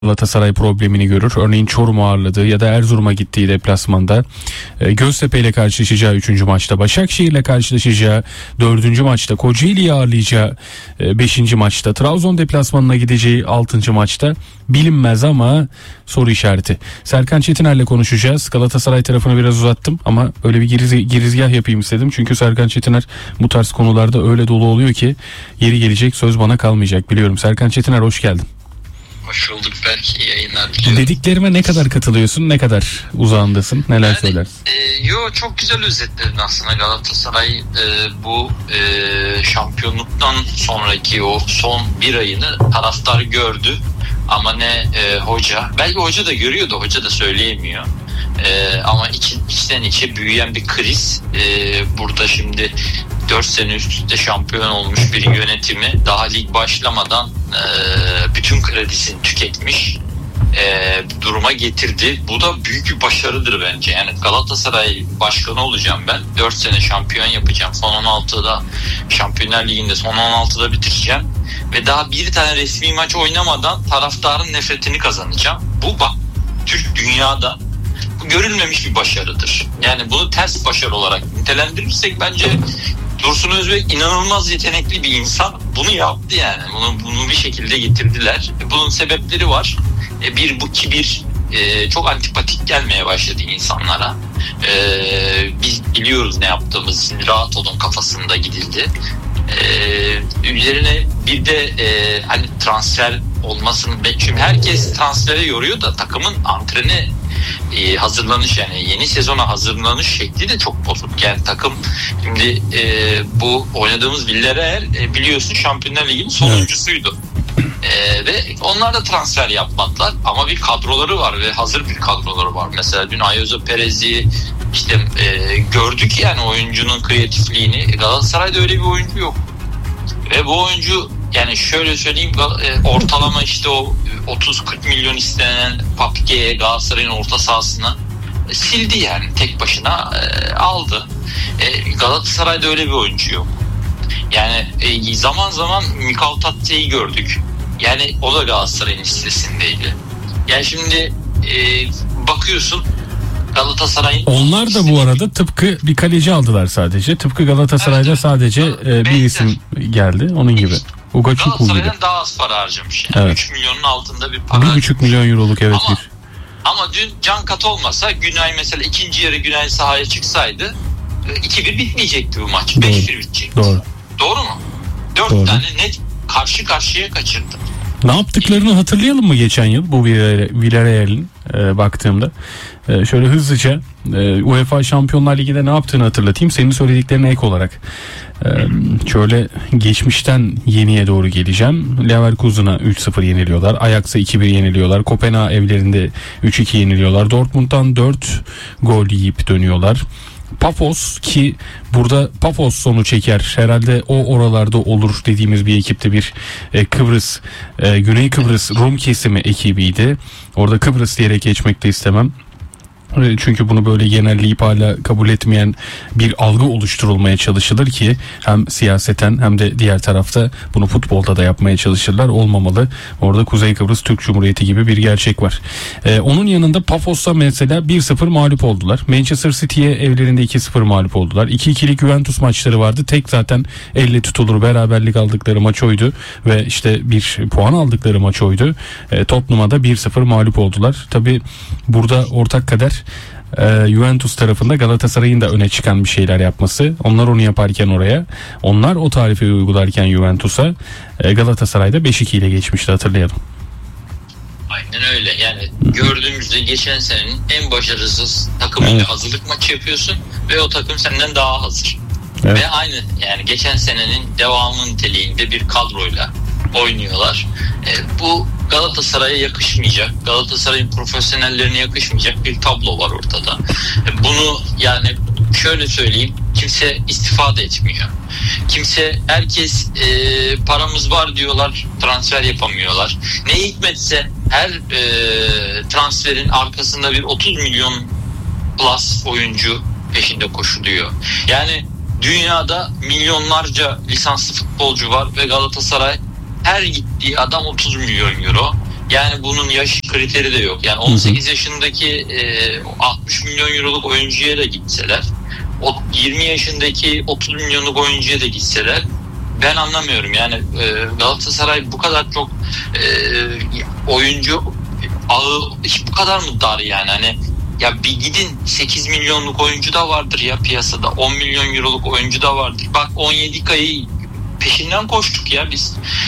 Galatasaray problemini görür. Örneğin Çorum'u ağırladığı ya da Erzurum'a gittiği deplasmanda, Göztepe ile karşılaşacağı 3. maçta, Başakşehir ile karşılaşacağı 4. maçta, Kocaeli'yi ağırlayacağı 5. maçta, Trabzon deplasmanına gideceği 6. maçta bilinmez ama soru işareti. Serkan Çetiner'le konuşacağız. Galatasaray tarafını biraz uzattım ama öyle bir girizgah yapayım istedim. Çünkü Serkan Çetiner bu tarz konularda öyle dolu oluyor ki yeri gelecek söz bana kalmayacak biliyorum. Serkan Çetiner, hoş geldin. Hoş bulduk, belki yayınlar diliyorum. Dediklerime ne kadar katılıyorsun, ne kadar uzağındasın, neler söylersin? Çok güzel özetledin aslında. Galatasaray bu şampiyonluktan sonraki o son bir ayını taraftar gördü. Ama ne hoca, belki hoca da görüyordu, hoca da söyleyemiyor. Ama içten içe büyüyen bir kriz. Burada şimdi 4 sene üst üste şampiyon olmuş bir yönetimi daha lig başlamadan bütün kredisini tüketmiş duruma getirdi. Bu da büyük bir başarıdır bence. Yani Galatasaray başkanı olacağım ben. 4 sene şampiyon yapacağım. Son 16'da Şampiyonlar Ligi'nde son 16'da bitireceğim. Ve daha bir tane resmi maç oynamadan taraftarın nefretini kazanacağım. Bu bak, Türk dünyada görülmemiş bir başarıdır. Yani bunu ters başarı olarak nitelendirirsek bence Dursun Özbek inanılmaz yetenekli bir insan. Bunu yaptı yani. Bunu bir şekilde getirdiler. Bunun sebepleri var. Bu kibir çok antipatik gelmeye başladı insanlara. Biz biliyoruz ne yaptığımız. Rahat olun kafasında gidildi. Üzerine bir de hani transfer olmasını bekliyorum. Herkes transfere yoruyor da takımın antrene hazırlanış, yani yeni sezona hazırlanış şekli de çok bozuk. Yani takım şimdi bu oynadığımız Villarreal biliyorsun Şampiyonlar Ligi'nin sonuncusuydu. Ve onlar da transfer yapmadılar ama bir kadroları var ve hazır bir kadroları var. Mesela dün Ayozo Perez'i işte gördük, yani oyuncunun kreatifliğini. Galatasaray'da öyle bir oyuncu yok. Ve bu oyuncu, yani şöyle söyleyeyim, ortalama işte o 30-40 milyon istenen Papike'ye Galatasaray'ın orta sahasına sildi, yani tek başına aldı. Galatasaray'da öyle bir oyuncu yok. Yani zaman zaman Mikal Tatlı'yı gördük. Yani o da Galatasaray'ın listesindeydi. Yani şimdi bakıyorsun Galatasaray'ın... Onlar da bu arada tıpkı bir kaleci aldılar sadece. Tıpkı Galatasaray'da evet. Sadece bir isim geldi onun gibi. Galatasaray'dan daha az para harcamış. Yani evet. 3 milyonun altında bir para. 1,5 milyon euroluk evet. Ama dün can kat olmasa, Günay mesela ikinci yarı Günay sahaya çıksaydı 2-1 bitmeyecekti bu maç. 5-1 bitecekti. Doğru mu? 4 tane net karşı karşıya kaçırdı. Ne yaptıklarını hatırlayalım mı geçen yıl bu Villarreal'in baktığımda? Şöyle hızlıca UEFA Şampiyonlar Ligi'de ne yaptığını hatırlatayım. Senin söylediklerine ek olarak. Şöyle geçmişten yeniye doğru geleceğim. Leverkusen'a 3-0 yeniliyorlar. Ajax'a 2-1 yeniliyorlar. Kopenhag evlerinde 3-2 yeniliyorlar. Dortmund'dan 4 gol yiyip dönüyorlar. Pafos, ki burada Pafos sonu çeker. Herhalde o oralarda olur dediğimiz bir ekipte, bir Kıbrıs, Güney Kıbrıs Rum kesimi ekibiydi. Orada Kıbrıs diyerek geçmek de istemem. Çünkü bunu böyle genelleyip hala kabul etmeyen bir algı oluşturulmaya çalışılır ki hem siyaseten hem de diğer tarafta bunu futbolda da yapmaya çalışırlar. Olmamalı. Orada Kuzey Kıbrıs Türk Cumhuriyeti gibi bir gerçek var. Onun yanında Pafos'a mesela 1-0 mağlup oldular. Manchester City'ye evlerinde 2-0 mağlup oldular. 2-2'lik Juventus maçları vardı. Tek zaten elle tutulur beraberlik aldıkları maç oydu ve işte bir puan aldıkları maç oydu. Tottenham'a da 1-0 mağlup oldular. Tabii burada ortak kader Juventus tarafında Galatasaray'ın da öne çıkan bir şeyler yapması. Onlar onu yaparken oraya, onlar o tarifi uygularken Juventus'a, Galatasaray'da 5-2 ile geçmişti, hatırlayalım. Aynen öyle. Yani gördüğümüzde geçen senenin en başarısız takımıyla hazırlık maçı yapıyorsun ve o takım senden daha hazır. Evet. Ve aynı, yani geçen senenin devamı niteliğinde bir kadroyla oynuyorlar. Bu Galatasaray'a yakışmayacak, Galatasaray'ın profesyonellerine yakışmayacak bir tablo var ortada. Bunu yani şöyle söyleyeyim, kimse istifade etmiyor. Herkes paramız var diyorlar, transfer yapamıyorlar. Ne hikmetse her transferin arkasında bir 30 milyon plus oyuncu peşinde koşuluyor. Yani dünyada milyonlarca lisanslı futbolcu var ve Galatasaray her gittiği adam 30 milyon euro. Yani bunun yaş kriteri de yok. Yani 18 yaşındaki 60 milyon euroluk oyuncuya da gitseler, 20 yaşındaki 30 milyonluk oyuncuya da gitseler, ben anlamıyorum. Yani Galatasaray bu kadar çok oyuncu ağı bu kadar mı dar yani? Hani ya bir gidin, 8 milyonluk oyuncu da vardır ya piyasada, 10 milyon euroluk oyuncu da vardır. Bak 17 ayı peşinden koştuk ya biz.